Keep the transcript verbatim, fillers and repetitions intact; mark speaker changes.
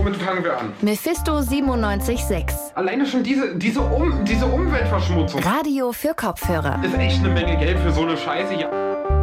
Speaker 1: womit fangen wir an?
Speaker 2: Mephisto siebenundneunzig Komma sechs.
Speaker 1: Alleine schon diese, diese, um, diese Umweltverschmutzung.
Speaker 2: Radio für Kopfhörer.
Speaker 1: Ist echt eine Menge Geld für so eine Scheiße. Ja.